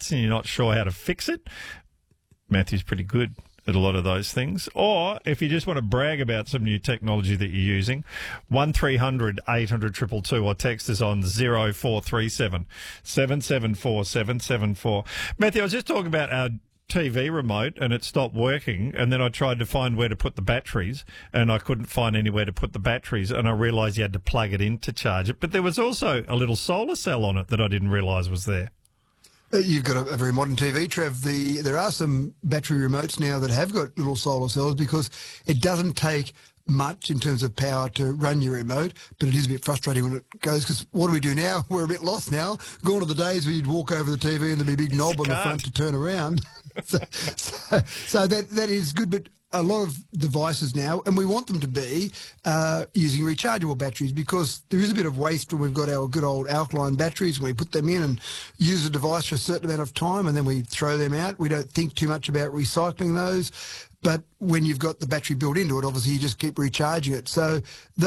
nuts and you're not sure how to fix it, Matthew's pretty good at a lot of those things. Or if you just want to brag about some new technology that you're using, 1300 800 222 or text us on 0437 774 774. Matthew, I was just talking about our TV remote and it stopped working, and then I tried to find where to put the batteries and I couldn't find anywhere to put the batteries, and I realised you had to plug it in to charge it. But there was also a little solar cell on it that I didn't realise was there. You've got a very modern TV, Trev. There are some battery remotes now that have got little solar cells because it doesn't take much in terms of power to run your remote, but it is a bit frustrating when it goes, because what do we do now? We're a bit lost now. Gone are the days where you'd walk over the TV and there'd be a big knob on the front to turn around. so that is good, but a lot of devices now, and we want them to be using rechargeable batteries, because there is a bit of waste when we've got our good old alkaline batteries. We put them in and use the device for a certain amount of time and then we throw them out. We don't think too much about recycling those. But when you've got the battery built into it, obviously you just keep recharging it. So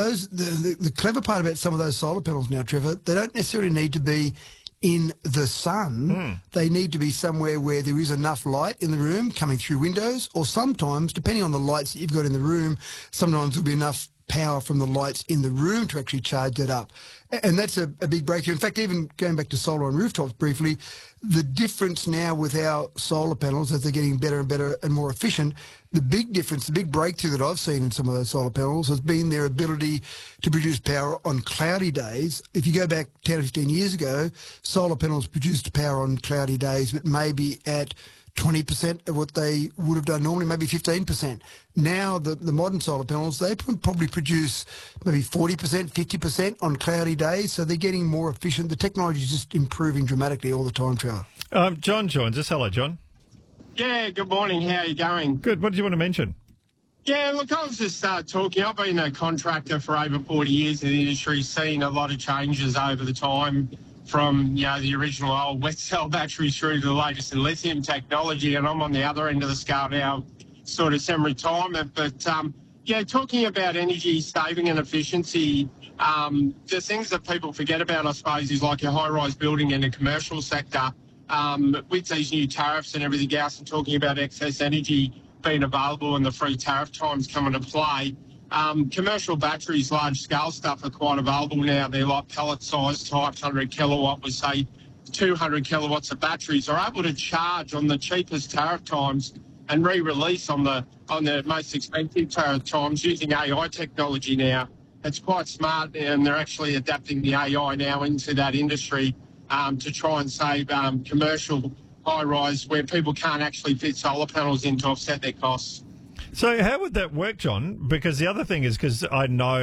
the clever part about some of those solar panels now, Trevor, they don't necessarily need to be in the sun. They need to be somewhere where there is enough light in the room coming through windows, or sometimes, depending on the lights that you've got in the room, sometimes there'll be enough power from the lights in the room to actually charge that up. And that's a big breakthrough. In fact, even going back to solar on rooftops briefly, the difference now with our solar panels, as they're getting better and better and more efficient, the big difference, the big breakthrough that I've seen in some of those solar panels has been their ability to produce power on cloudy days. If you go back 10 or 15 years ago, solar panels produced power on cloudy days, but maybe at 20% of what they would have done normally, maybe 15%. Now, the modern solar panels, they probably produce maybe 40%, 50% on cloudy days, so they're getting more efficient. The technology is just improving dramatically all the time, Trevor. John joins us. Hello, John. Yeah, good morning. How are you going? Good. What did you want to mention? Yeah, look, I was just talking. I've been a contractor for over 40 years in the industry, seen a lot of changes over the time, from, the original old wet cell batteries through to the latest in lithium technology, and I'm on the other end of the scale now, sort of semi-retirement. But, talking about energy saving and efficiency, the things that people forget about, I suppose, is like your high-rise building in the commercial sector, with these new tariffs and everything else, and talking about excess energy being available and the free tariff times coming to play. Commercial batteries, large-scale stuff, are quite available now. They're like pellet-sized types, 100 kilowatt with, say, 200 kilowatts of batteries, are able to charge on the cheapest tariff times and re-release on the most expensive tariff times using AI technology now. It's quite smart, and they're actually adapting the AI now into that industry to try and save commercial high-rise where people can't actually fit solar panels in to offset their costs. So how would that work, John? Because the other thing is, because I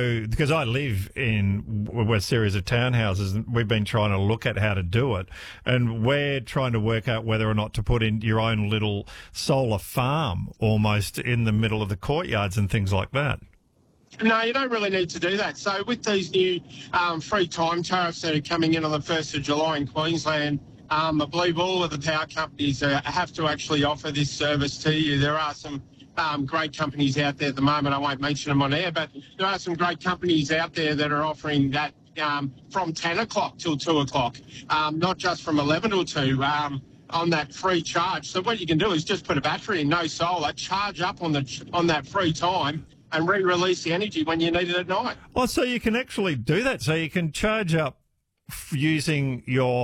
live in a series of townhouses, and we've been trying to look at how to do it, and we're trying to work out whether or not to put in your own little solar farm almost in the middle of the courtyards and things like that. No, you don't really need to do that. So with these new free time tariffs that are coming in on the 1st of July in Queensland, I believe all of the power companies have to actually offer this service to you. There are some great companies out there at the moment. I won't mention them on air, but there are some great companies out there that are offering that from 10 o'clock till 2 o'clock, not just from 11 till 2, on that free charge. So what you can do is just put a battery in, no solar, charge up on that free time, and re-release the energy when you need it at night. Oh, so you can actually do that. So you can charge up using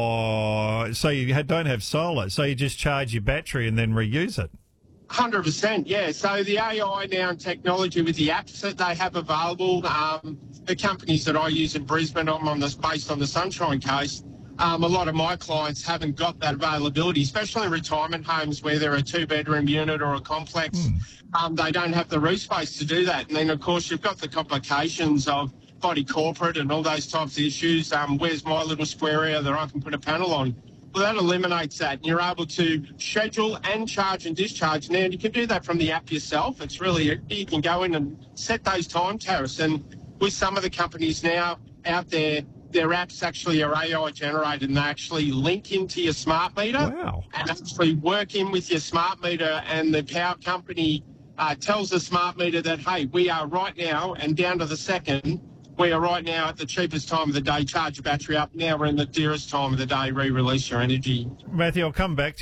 so you don't have solar, so you just charge your battery and then reuse it. 100%, yeah. So the AI now and technology with the apps that they have available, the companies that I use in Brisbane, based on the Sunshine Coast, a lot of my clients haven't got that availability, especially in retirement homes where they're a 2-bedroom unit or a complex. They don't have the roof space to do that. And then, of course, you've got the complications of body corporate and all those types of issues. Where's my little square area that I can put a panel on? Well, that eliminates that, and you're able to schedule and charge and discharge. Now, you can do that from the app yourself. It's really, you can go in and set those time tariffs. And with some of the companies now out there, their apps actually are AI generated, and they actually link into your smart meter. Wow. And actually work in with your smart meter, and the power company tells the smart meter that, hey, we are right now, and down to the second, we are right now at the cheapest time of the day, charge your battery up. Now we're in the dearest time of the day, re-release your energy. Matthew, I'll come back to